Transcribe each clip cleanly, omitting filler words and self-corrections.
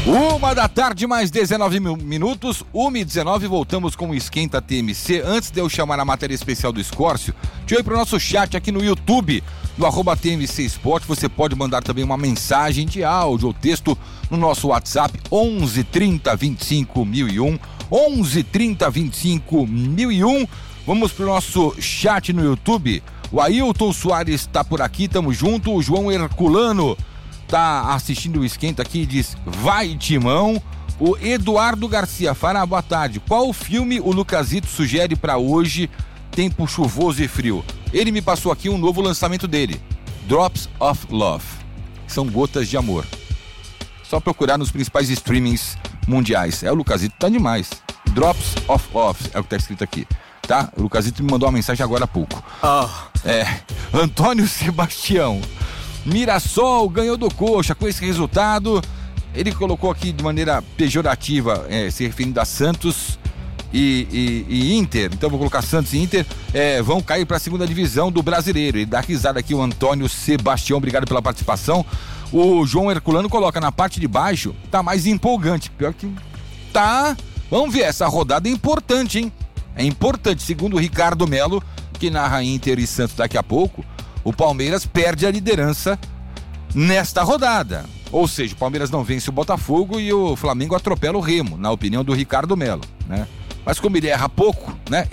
1h, mais 19 minutos, 1h19, voltamos com o Esquenta TMC. Antes de eu chamar a matéria especial do Escórcio, deixa eu ir para o nosso chat aqui no YouTube, do @TMC Esporte. Você pode mandar também uma mensagem de áudio ou texto no nosso WhatsApp, 11 30 25 1001, 11 30 25 1001. Vamos para o nosso chat no YouTube. O Ailton Soares está por aqui, tamo junto. O João Herculano tá assistindo o Esquenta aqui e diz: vai, Timão. O Eduardo Garcia Fará, boa tarde. Qual filme o Lucasito sugere pra hoje, tempo chuvoso e frio? Ele me passou aqui um novo lançamento dele, Drops of Love, são gotas de amor. Só procurar nos principais streamings mundiais. O Lucasito tá demais. Drops of Love é o que tá escrito aqui, tá? O Lucasito me mandou uma mensagem agora há pouco. Antônio Sebastião: Mirassol ganhou do Coxa. Com esse resultado, ele colocou aqui de maneira pejorativa, se referindo a Santos e Inter. Então vou colocar Santos e Inter vão cair para a segunda divisão do Brasileiro. Ele dá risada aqui, o Antônio Sebastião, obrigado pela participação. O João Herculano coloca na parte de baixo, tá mais empolgante. Pior que tá. Vamos ver, essa rodada é importante, hein? É importante, segundo o Ricardo Melo, que narra Inter e Santos daqui a pouco. O Palmeiras perde a liderança nesta rodada. Ou seja, o Palmeiras não vence o Botafogo e o Flamengo atropela o Remo, na opinião do Ricardo Melo, né? Mas como ele erra pouco, né?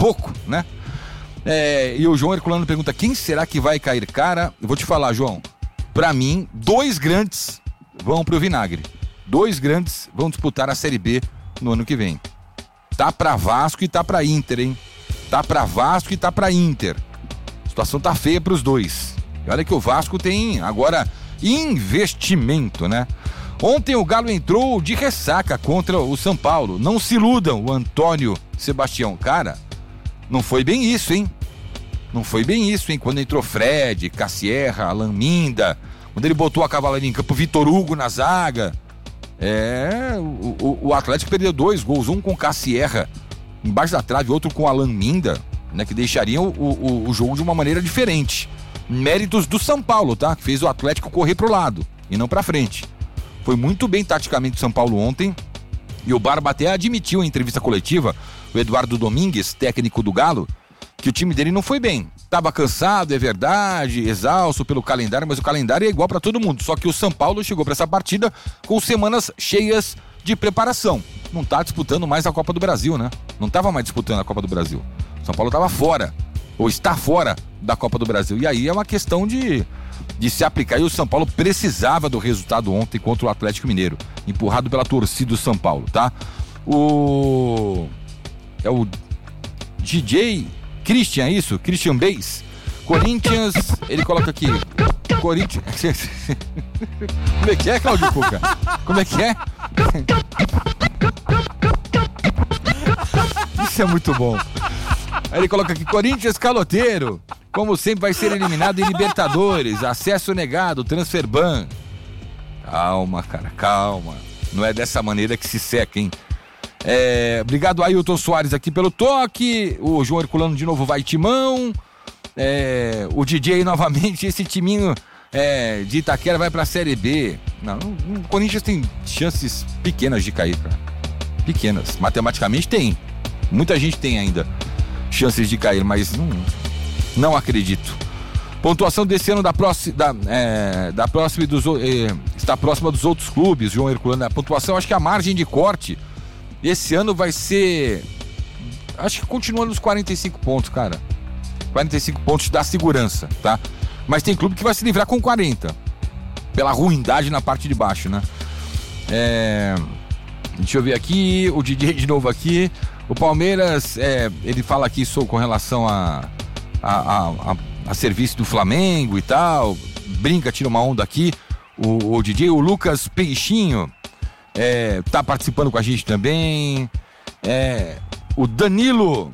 E o João Herculano pergunta: quem será que vai cair? Cara, eu vou te falar, João. Pra mim, 2 grandes vão pro vinagre. 2 grandes vão disputar a Série B no ano que vem. Tá pra Vasco e tá pra Inter, hein? Tá pra Vasco e tá pra Inter. A situação tá feia pros dois. E olha que o Vasco tem agora investimento, né? Ontem o Galo entrou de ressaca contra o São Paulo. Não se iludam, o Antônio Sebastião. Cara, não foi bem isso, hein? Não foi bem isso, hein? Quando entrou Fred, Cassierra, Alan Minda, quando ele botou a cavalaria em campo, Vitor Hugo na zaga. O Atlético perdeu 2 gols, um com Cassierra embaixo da trave, outro com Alan Minda, né, que deixariam o jogo de uma maneira diferente. Méritos do São Paulo, tá? Que fez o Atlético correr pro lado e não pra frente. Foi muito bem taticamente o São Paulo ontem. E o Barba até admitiu em entrevista coletiva, o Eduardo Domingues, técnico do Galo, que o time dele não foi bem. Tava cansado, é verdade, exausto pelo calendário, mas o calendário é igual pra todo mundo. Só que o São Paulo chegou pra essa partida com semanas cheias de preparação. Não tá disputando mais a Copa do Brasil, né? Não tava mais disputando a Copa do Brasil. São Paulo tava fora, ou está fora da Copa do Brasil. E aí é uma questão de se aplicar. E o São Paulo precisava do resultado ontem contra o Atlético Mineiro, empurrado pela torcida do São Paulo, tá? O DJ Christian, é isso? Christian Beis. Corinthians, ele coloca aqui. Corinthians. Como é que é, Claudio Cuca? Como é que é? Isso é muito bom. Aí ele coloca aqui: Corinthians caloteiro, como sempre vai ser eliminado em Libertadores, acesso negado, transfer ban. Calma, cara, calma. Não é dessa maneira que se seca, hein? Obrigado, Ailton Soares, aqui pelo toque. O João Herculano de novo, vai, Timão. O DJ novamente, esse timinho de Itaquera vai pra Série B. Não, o Corinthians tem chances pequenas de cair, cara. Pequenas, matematicamente tem. Muita gente tem ainda chances de cair, mas não acredito. Pontuação desse ano está próxima dos outros clubes, João Herculano. A pontuação, acho que a margem de corte esse ano vai ser, acho que continua nos 45 pontos, cara. 45 pontos da segurança, tá? Mas tem clube que vai se livrar com 40, pela ruindade na parte de baixo, né? Deixa eu ver aqui, o DJ de novo aqui. O Palmeiras, ele fala aqui com relação a serviço do Flamengo e tal, brinca, tira uma onda aqui. O DJ, o Lucas Peixinho, tá participando com a gente também. O Danilo,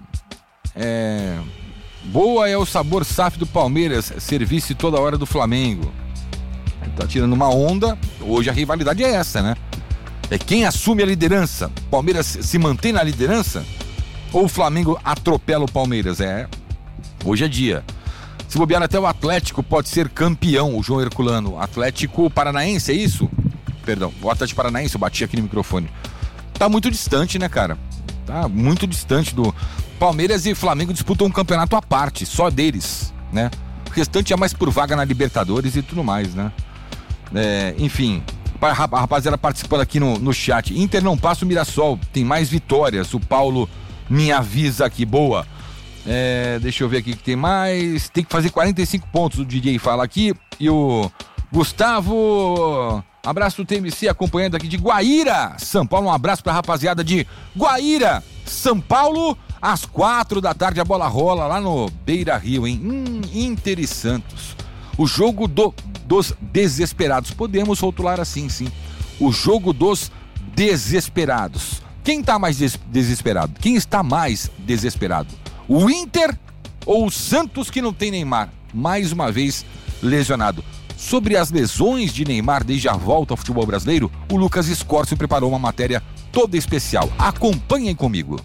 boa é o sabor SAF do Palmeiras, serviço toda hora do Flamengo. Tá tirando uma onda. Hoje a rivalidade é essa, né? Quem assume a liderança. Palmeiras se mantém na liderança ou o Flamengo atropela o Palmeiras? Hoje é dia. Se bobear, até o Atlético pode ser campeão, o João Herculano. Atlético Paranaense, é isso? Perdão, o Atlético Paranaense, eu bati aqui no microfone. Tá muito distante, né, cara? Tá muito distante do... Palmeiras e Flamengo disputam um campeonato à parte, só deles, né? O restante é mais por vaga na Libertadores e tudo mais, né? Enfim, a rapaziada participando aqui no chat. Inter não passa o Mirassol, tem mais vitórias. O Paulo me avisa aqui, boa. Deixa eu ver aqui que tem mais. Tem que fazer 45 pontos, o DJ fala aqui. E o Gustavo, abraço do TMC, acompanhando aqui de Guaíra, São Paulo. Um abraço pra rapaziada de Guaíra, São Paulo. Às 4 da tarde a bola rola lá no Beira Rio, hein? Inter e Santos. O jogo dos desesperados. Podemos rotular assim, sim. O jogo dos desesperados. Quem tá mais desesperado? Quem está mais desesperado? O Inter ou o Santos, que não tem Neymar? Mais uma vez lesionado. Sobre as lesões de Neymar desde a volta ao futebol brasileiro, o Lucas Scorcio preparou uma matéria toda especial. Acompanhem comigo.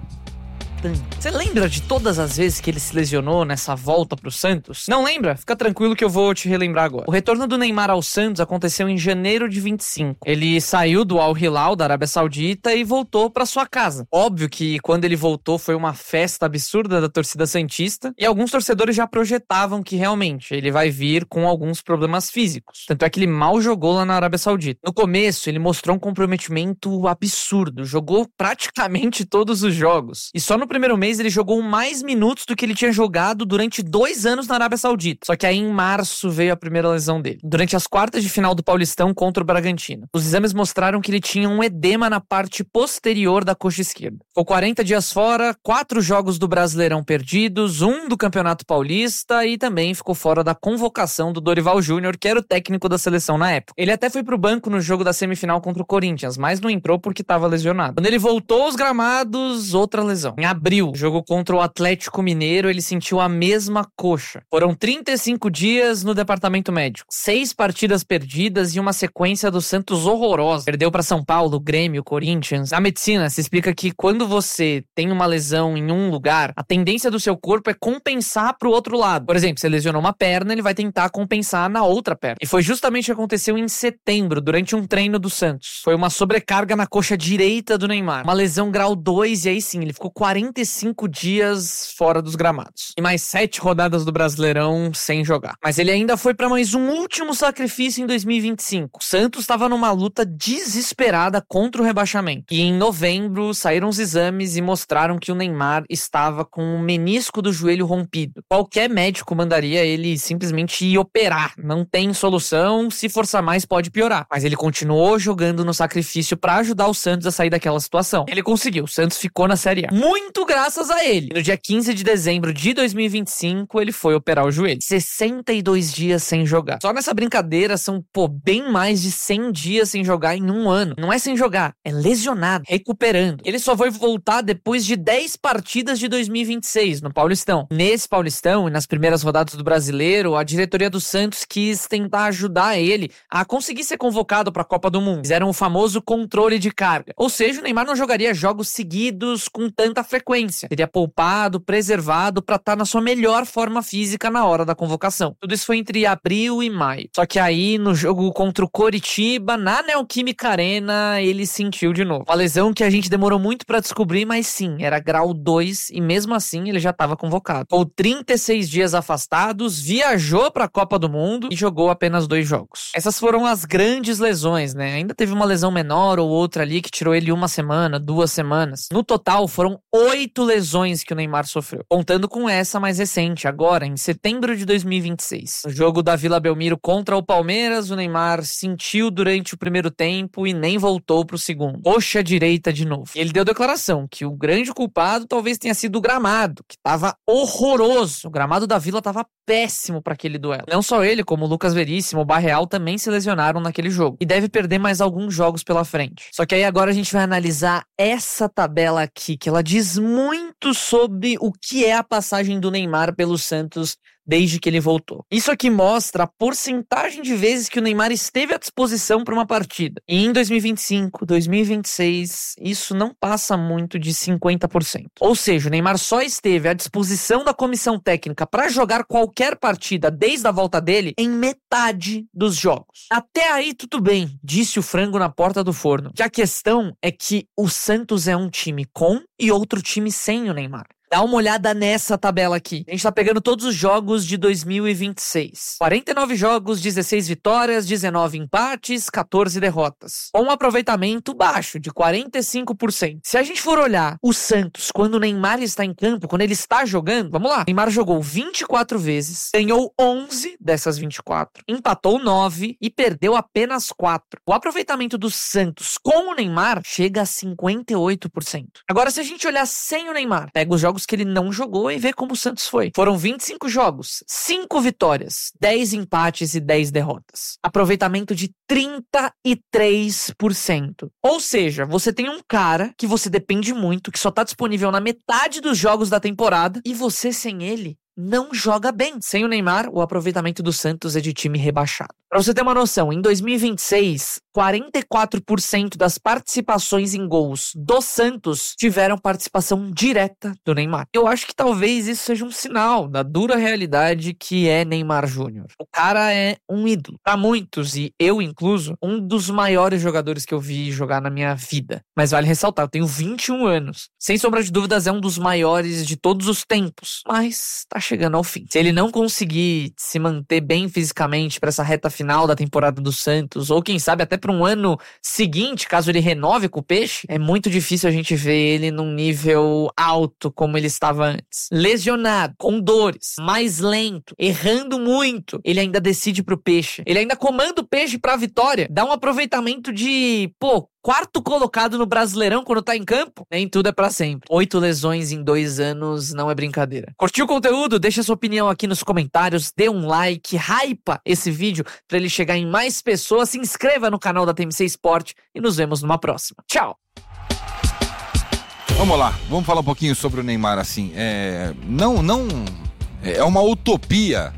Você lembra de todas as vezes que ele se lesionou nessa volta pro Santos? Não lembra? Fica tranquilo que eu vou te relembrar agora. O retorno do Neymar ao Santos aconteceu em janeiro de 25. Ele saiu do Al Hilal, da Arábia Saudita, e voltou pra sua casa. Óbvio que quando ele voltou foi uma festa absurda da torcida santista, e alguns torcedores já projetavam que realmente ele vai vir com alguns problemas físicos. Tanto é que ele mal jogou lá na Arábia Saudita. No começo, ele mostrou um comprometimento absurdo, jogou praticamente todos os jogos. E só no primeiro mês ele jogou mais minutos do que ele tinha jogado durante 2 anos na Arábia Saudita. Só que aí em março veio a primeira lesão dele, durante as quartas de final do Paulistão contra o Bragantino. Os exames mostraram que ele tinha um edema na parte posterior da coxa esquerda. Ficou 40 dias fora, 4 jogos do Brasileirão perdidos, 1 do Campeonato Paulista e também ficou fora da convocação do Dorival Júnior, que era o técnico da seleção na época. Ele até foi pro banco no jogo da semifinal contra o Corinthians, mas não entrou porque estava lesionado. Quando ele voltou aos gramados, outra lesão. Em abril, jogo contra o Atlético Mineiro, ele sentiu a mesma coxa. Foram 35 dias no departamento médico, 6 partidas perdidas e uma sequência do Santos horrorosa. Perdeu para São Paulo, Grêmio, Corinthians. Na medicina, se explica que quando você tem uma lesão em um lugar, a tendência do seu corpo é compensar pro outro lado. Por exemplo, você lesionou uma perna, ele vai tentar compensar na outra perna. E foi justamente o que aconteceu em setembro, durante um treino do Santos. Foi uma sobrecarga na coxa direita do Neymar. Uma lesão grau 2 e aí sim, ele ficou 45 dias fora dos gramados. E mais 7 rodadas do Brasileirão sem jogar. Mas ele ainda foi para mais um último sacrifício em 2025. O Santos estava numa luta desesperada contra o rebaixamento. E em novembro saíram os exames e mostraram que o Neymar estava com o menisco do joelho rompido. Qualquer médico mandaria ele simplesmente ir operar. Não tem solução, se forçar mais pode piorar. Mas ele continuou jogando no sacrifício para ajudar o Santos a sair daquela situação. Ele conseguiu, o Santos ficou na Série A. Muito graças a ele. No dia 15 de dezembro de 2025, ele foi operar o joelho. 62 dias sem jogar. Só nessa brincadeira são, bem mais de 100 dias sem jogar em um ano. Não é sem jogar, é lesionado, recuperando. Ele só vai voltar depois de 10 partidas de 2026, no Paulistão. Nesse Paulistão e nas primeiras rodadas do Brasileiro, a diretoria do Santos quis tentar ajudar ele a conseguir ser convocado para a Copa do Mundo. Fizeram o famoso controle de carga. Ou seja, o Neymar não jogaria jogos seguidos com tanta frequência. Seria poupado, preservado para estar na sua melhor forma física na hora da convocação. Tudo isso foi entre abril e maio. Só que aí, no jogo contra o Coritiba, na Neoquímica Arena, ele sentiu de novo. Uma lesão que a gente demorou muito para descobrir, mas sim, era grau 2 e mesmo assim ele já estava convocado. Ficou 36 dias afastados, viajou para a Copa do Mundo e jogou apenas 2 jogos. Essas foram as grandes lesões, né? Ainda teve uma lesão menor ou outra ali que tirou ele 1 semana, 2 semanas. No total, foram 8 lesões que o Neymar sofreu, contando com essa mais recente, agora, em setembro de 2026. No jogo da Vila Belmiro contra o Palmeiras, o Neymar sentiu durante o primeiro tempo e nem voltou pro segundo. Coxa direita de novo. E ele deu declaração que o grande culpado talvez tenha sido o gramado, que tava horroroso. O gramado da Vila tava péssimo para aquele duelo. Não só ele, como o Lucas Veríssimo, o Barreal também se lesionaram naquele jogo. E deve perder mais alguns jogos pela frente. Só que aí agora a gente vai analisar essa tabela aqui, que ela diz muito sobre o que é a passagem do Neymar pelo Santos desde que ele voltou. Isso aqui mostra a porcentagem de vezes que o Neymar esteve à disposição para uma partida. E em 2025, 2026, isso não passa muito de 50%. Ou seja, o Neymar só esteve à disposição da comissão técnica para jogar qualquer partida desde a volta dele em metade dos jogos. Até aí tudo bem, disse o frango na porta do forno. Que a questão é que o Santos é um time com e outro time sem o Neymar. Dá uma olhada nessa tabela aqui. A gente tá pegando todos os jogos de 2026. 49 jogos, 16 vitórias, 19 empates, 14 derrotas. Com um aproveitamento baixo, de 45%. Se a gente for olhar o Santos, quando o Neymar está em campo, quando ele está jogando, vamos lá. O Neymar jogou 24 vezes, ganhou 11 dessas 24, empatou 9 e perdeu apenas 4. O aproveitamento do Santos com o Neymar chega a 58%. Agora, se a gente olhar sem o Neymar, pega os jogos que ele não jogou e vê como o Santos foi. Foram 25 jogos, 5 vitórias, 10 empates e 10 derrotas. Aproveitamento de 33%. Ou seja, você tem um cara que você depende muito, que só tá disponível na metade dos jogos da temporada, e você sem ele não joga bem. Sem o Neymar, o aproveitamento do Santos é de time rebaixado. Pra você ter uma noção, em 2026, 44% das participações em gols do Santos tiveram participação direta do Neymar. Eu acho que talvez isso seja um sinal da dura realidade que é Neymar Júnior. O cara é um ídolo. Pra muitos, e eu incluso, um dos maiores jogadores que eu vi jogar na minha vida. Mas vale ressaltar, eu tenho 21 anos. Sem sombra de dúvidas, é um dos maiores de todos os tempos. Mas tá chegando ao fim. Se ele não conseguir se manter bem fisicamente pra essa reta final da temporada do Santos, ou quem sabe até para um ano seguinte, caso ele renove com o Peixe, é muito difícil a gente ver ele num nível alto como ele estava antes. Lesionado, com dores, mais lento, errando muito, ele ainda decide pro Peixe. Ele ainda comanda o Peixe pra vitória. Dá um aproveitamento de, quarto colocado no Brasileirão quando tá em campo. Nem tudo é pra sempre. 8 lesões em 2 anos não é brincadeira. Curtiu o conteúdo? Deixa sua opinião aqui nos comentários, dê um like, hypa esse vídeo pra ele chegar em mais pessoas, se inscreva no canal da TMC Sport e nos vemos numa próxima. Tchau! Vamos lá, vamos falar um pouquinho sobre o Neymar, assim, não é uma utopia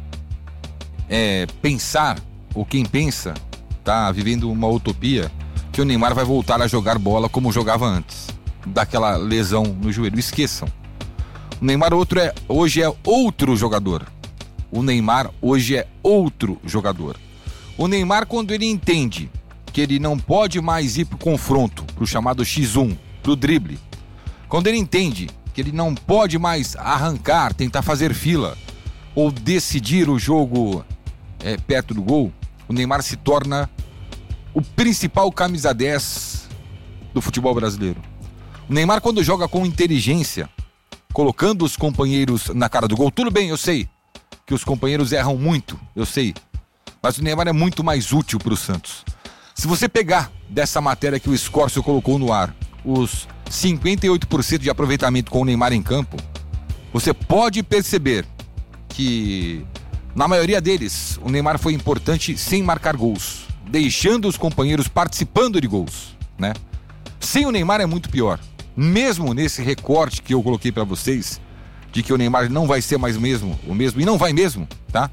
pensar, ou quem pensa, tá vivendo uma utopia, que o Neymar vai voltar a jogar bola como jogava antes, daquela lesão no joelho. Esqueçam. O Neymar hoje é outro jogador. O Neymar hoje é outro jogador. O Neymar, quando ele entende que ele não pode mais ir pro confronto, pro chamado X1, pro drible, quando ele entende que ele não pode mais arrancar, tentar fazer fila ou decidir o jogo perto do gol, o Neymar se torna o principal camisa 10 do futebol brasileiro. O Neymar, quando joga com inteligência, colocando os companheiros na cara do gol, tudo bem, eu sei que os companheiros erram muito, eu sei, mas o Neymar é muito mais útil para o Santos. Se você pegar dessa matéria que o Escórcio colocou no ar, os 58% de aproveitamento com o Neymar em campo, você pode perceber que na maioria deles o Neymar foi importante sem marcar gols, deixando os companheiros participando de gols, né? Sem o Neymar é muito pior. Mesmo nesse recorte que eu coloquei para vocês, de que o Neymar não vai ser mais o mesmo, e não vai mesmo, tá?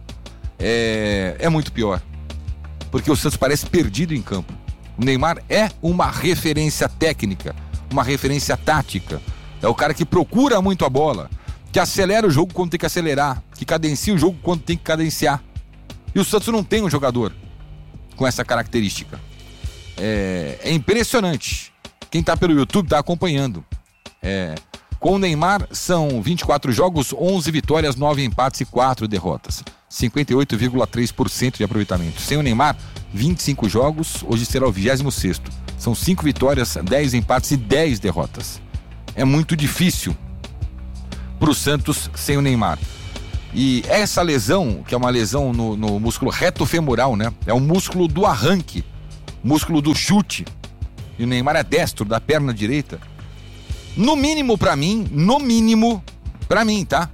É muito pior. Porque o Santos parece perdido em campo. O Neymar é uma referência técnica, uma referência tática. É o cara que procura muito a bola, que acelera o jogo quando tem que acelerar, que cadencia o jogo quando tem que cadenciar. E o Santos não tem um jogador com essa característica. É impressionante. Quem tá pelo YouTube tá acompanhando. Com o Neymar são 24 jogos, 11 vitórias, 9 empates e 4 derrotas. 58,3% de aproveitamento. Sem o Neymar, 25 jogos, hoje será o 26º. São 5 vitórias, 10 empates e 10 derrotas. É muito difícil pro Santos sem o Neymar. E essa lesão, que é uma lesão no músculo reto femoral, né? É o músculo do arranque, músculo do chute. E o Neymar é destro, da perna direita. No mínimo pra mim, tá?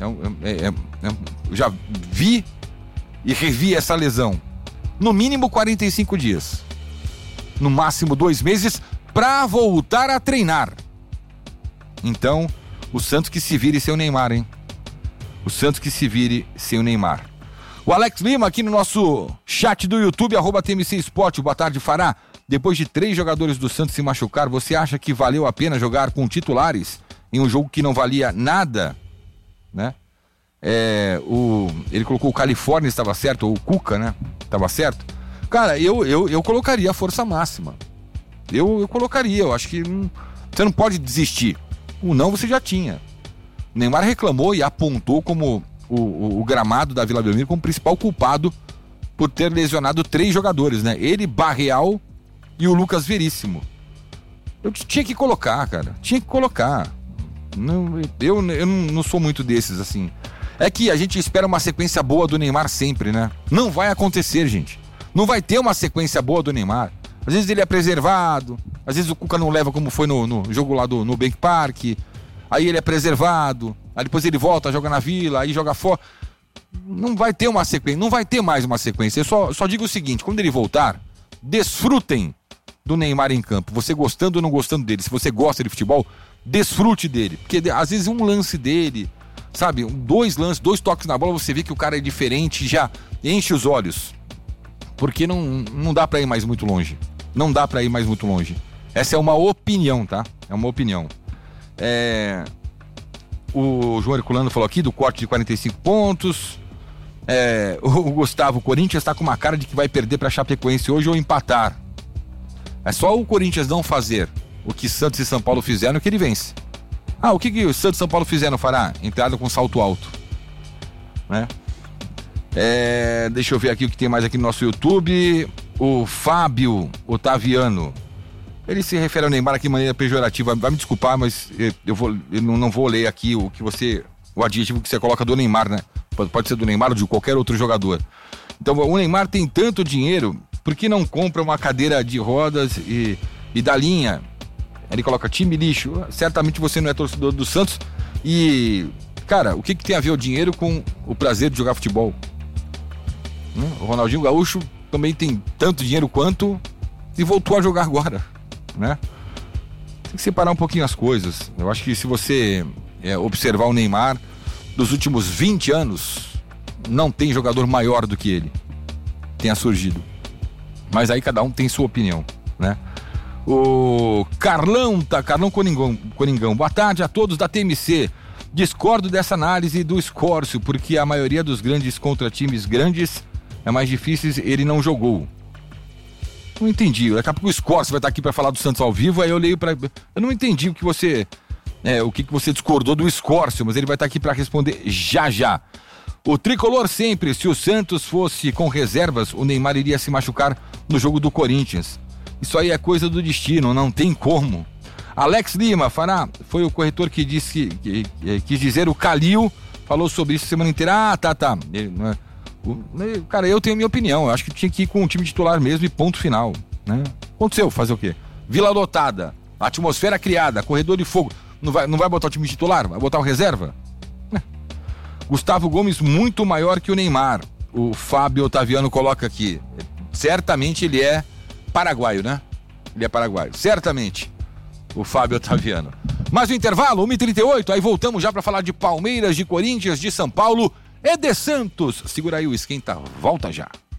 Eu já vi e revi essa lesão. No mínimo 45 dias. No máximo 2 meses pra voltar a treinar. Então, o Santos que se vire sem o Neymar, hein? O Santos que se vire sem o Neymar. O Alex Lima aqui no nosso chat do YouTube, @TMC Esporte. Boa tarde, Fará. Depois de 3 jogadores do Santos se machucar, você acha que valeu a pena jogar com titulares em um jogo que não valia nada? Né? Ele colocou o Califórnia, estava certo, ou o Cuca, né? Estava certo. Cara, eu colocaria a força máxima. Eu colocaria, eu acho que você não pode desistir. O não você já tinha. O Neymar reclamou e apontou como o gramado da Vila Belmiro como principal culpado por ter lesionado 3 jogadores, né? Ele, Barreal e o Lucas Veríssimo. Eu tinha que colocar, cara. Tinha que colocar. Eu não sou muito desses, assim. É que a gente espera uma sequência boa do Neymar sempre, né? Não vai acontecer, gente. Não vai ter uma sequência boa do Neymar. Às vezes ele é preservado, às vezes o Cuca não leva, como foi no jogo lá no Bank Park. Aí ele é preservado, aí depois ele volta, joga na Vila, aí joga fora. Não vai ter uma sequência, não vai ter mais uma sequência. Eu só digo o seguinte: quando ele voltar, desfrutem do Neymar em campo. Você gostando ou não gostando dele. Se você gosta de futebol, desfrute dele. Porque às vezes um lance dele, sabe, 2 lances, 2 toques na bola, você vê que o cara é diferente, já enche os olhos. Porque não dá pra ir mais muito longe. Não dá pra ir mais muito longe. Essa é uma opinião, tá? É uma opinião. O João Herculano falou aqui do corte de 45 pontos. O Gustavo, o Corinthians tá com uma cara de que vai perder pra Chapecoense hoje ou empatar. É só o Corinthians não fazer o que Santos e São Paulo fizeram que ele vence. O que o Santos e São Paulo fizeram, Fará? Entrada com salto alto, né? Deixa eu ver aqui o que tem mais aqui no nosso YouTube. O Fábio Otaviano, ele se refere ao Neymar aqui de maneira pejorativa. Vai me desculpar, mas eu não vou ler aqui o adjetivo que você coloca do Neymar, né? Pode ser do Neymar ou de qualquer outro jogador. Então, o Neymar tem tanto dinheiro, por que não compra uma cadeira de rodas e dá linha? Ele coloca time lixo. Certamente você não é torcedor do Santos. E, cara, o que tem a ver o dinheiro com o prazer de jogar futebol? O Ronaldinho Gaúcho também tem tanto dinheiro quanto e voltou a jogar agora, né? Tem que separar um pouquinho as coisas. Eu acho que se você observar o Neymar, dos últimos 20 anos, não tem jogador maior do que ele tenha surgido. Mas aí cada um tem sua opinião, né? O Carlão Coringão. Boa tarde a todos da TMC. Discordo dessa análise do Escórcio, porque a maioria dos grandes contra times grandes é mais difícil, ele não jogou. Não entendi. Daqui a pouco o Escórcio vai estar aqui para falar do Santos ao vivo, aí eu leio para. Eu não entendi o que você discordou do Escórcio, mas ele vai estar aqui para responder já. O tricolor sempre, se o Santos fosse com reservas, o Neymar iria se machucar no jogo do Corinthians. Isso aí é coisa do destino, não tem como. Alex Lima, Fará, foi o corretor que disse que quis dizer o Calil, falou sobre isso semana inteira. Tá. Cara, eu tenho a minha opinião. Eu acho que tinha que ir com o time titular mesmo e ponto final, né? Aconteceu, fazer o quê? Vila lotada, atmosfera criada, corredor de fogo. Não vai botar o time titular? Vai botar o reserva? Gustavo Gomes muito maior que o Neymar. O Fábio Otaviano coloca aqui. Certamente ele é paraguaio, né? Ele é paraguaio, certamente. O Fábio Otaviano. Mas o intervalo, 1h38, aí voltamos já para falar de Palmeiras, de Corinthians, de São Paulo e de Santos. Segura aí o esquenta, volta já.